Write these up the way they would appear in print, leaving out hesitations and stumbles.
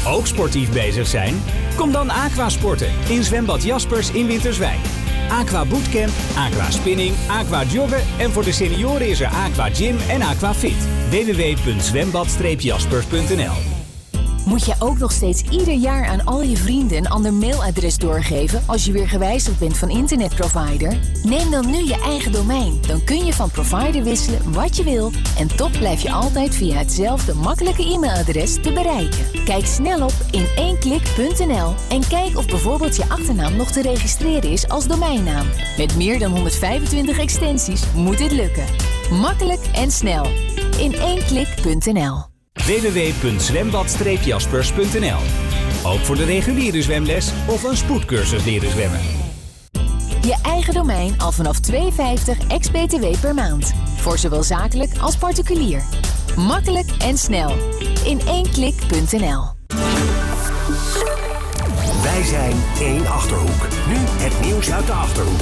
Ook sportief bezig zijn? Kom dan aqua sporten in zwembad Jaspers in Winterswijk. Aqua Bootcamp, Aqua Spinning, Aqua Joggen en voor de senioren is er Aqua Gym en Aqua Fit. www.zwembad-jaspers.nl. Moet jij ook nog steeds ieder jaar aan al je vrienden een ander mailadres doorgeven als je weer gewijzigd bent van internetprovider? Neem dan nu je eigen domein. Dan kun je van provider wisselen wat je wil en toch blijf je altijd via hetzelfde makkelijke e-mailadres te bereiken. Kijk snel op in1klik.nl en kijk of bijvoorbeeld je achternaam nog te registreren is als domeinnaam. Met meer dan 125 extensies moet dit lukken. Makkelijk en snel. In1klik.nl. www.zwembad-jaspers.nl. Ook voor de reguliere zwemles of een spoedcursus leren zwemmen. Je eigen domein al vanaf €2,50 ex-BTW per maand. Voor zowel zakelijk als particulier. Makkelijk en snel. In1klik.nl. Wij zijn 1 Achterhoek. Nu het nieuws uit de Achterhoek.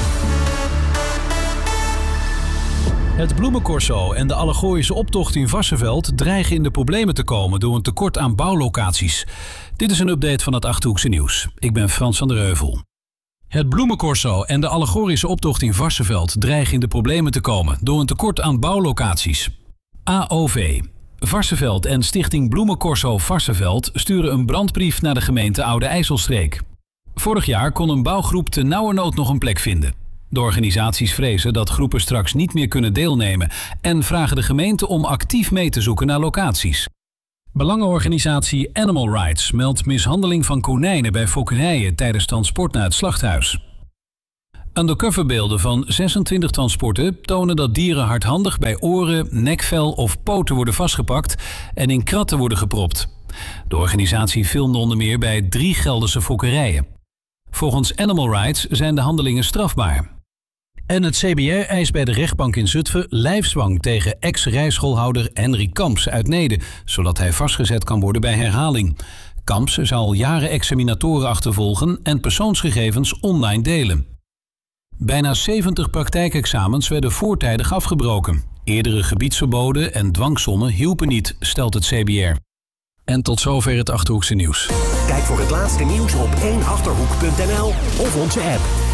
Het bloemencorso en de allegorische optocht in Varsseveld dreigen in de problemen te komen door een tekort aan bouwlocaties. Dit is een update van het Achterhoekse nieuws. Ik ben Frans van der Heuvel. Het bloemencorso en de allegorische optocht in Varsseveld dreigen in de problemen te komen door een tekort aan bouwlocaties. AOV. Varsseveld en Stichting Bloemencorso Varsseveld sturen een brandbrief naar de gemeente Oude IJsselstreek. Vorig jaar kon een bouwgroep te nauwernood nog een plek vinden. De organisaties vrezen dat groepen straks niet meer kunnen deelnemen en vragen de gemeente om actief mee te zoeken naar locaties. Belangenorganisatie Animal Rights meldt mishandeling van konijnen bij fokkerijen tijdens transport naar het slachthuis. Undercoverbeelden van 26 transporten tonen dat dieren hardhandig bij oren, nekvel of poten worden vastgepakt en in kratten worden gepropt. De organisatie filmde onder meer bij 3 Gelderse fokkerijen. Volgens Animal Rights zijn de handelingen strafbaar. En het CBR eist bij de rechtbank in Zutphen lijfzwang tegen ex-rijschoolhouder Henry Kamps uit Neede, zodat hij vastgezet kan worden bij herhaling. Kamps zou al jaren examinatoren achtervolgen en persoonsgegevens online delen. Bijna 70 praktijkexamens werden voortijdig afgebroken. Eerdere gebiedsverboden en dwangsommen hielpen niet, stelt het CBR. En tot zover het Achterhoekse nieuws. Kijk voor het laatste nieuws op 1achterhoek.nl of onze app.